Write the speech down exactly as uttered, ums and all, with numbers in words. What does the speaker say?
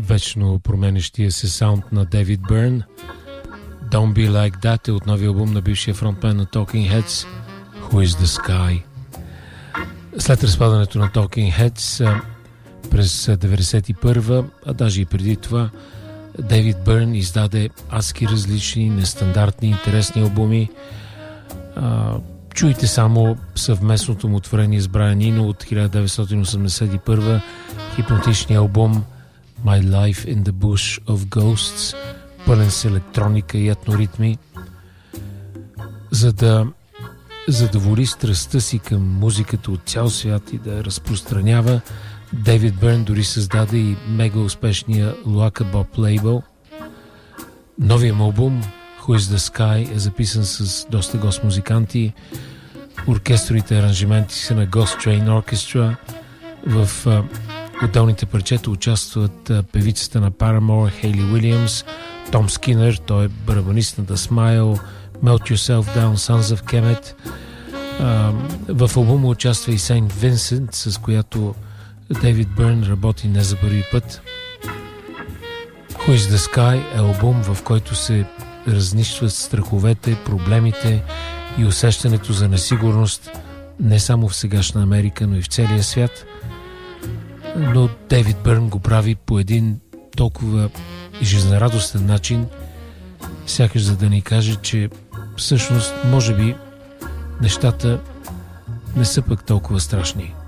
вечно променещия се саунд на Дейвид Бърн. Don't Be Like That е от новия албум на бившия фронтмен на Talking Heads, Who Is The Sky. След разпадането на Talking Heads през деветдесет и първа, а даже и преди това, Дейвид Бърн издаде адски различни, нестандартни, интересни албуми. Чуйте само съвместното му творение с Брайан Ино от хиляда деветстотин осемдесет и първа, хипнотичния албум My Life in the Bush of Ghosts, пълен с електроника и етноритми. За да задоволи страстта си към музиката от цял свят и да я разпространява, Дейвид Бърн дори създаде и мега успешния Luaka Bop лейбъл. Новият му албум Who Is The Sky е записан с доста гост-музиканти. Оркестровите аранжименти са на Ghost Train Orchestra. В а, отделните парчета участват а, певицата на Paramore Хейли Уилямс, Том Скинър, той е барабанист на The Smile, Melt Yourself Down, Sons of Kemet. А, в албума участва и Сейнт Винсент, с която Дейвид Бърн работи не за първи път. Who Is The Sky е албум, в който се разнищват страховете, проблемите и усещането за несигурност не само в сегашна Америка, но и в целия свят. Но Дейвид Бърн го прави по един толкова жизнерадостен начин, сякаш за да ни каже, че всъщност може би нещата не са пък толкова страшни.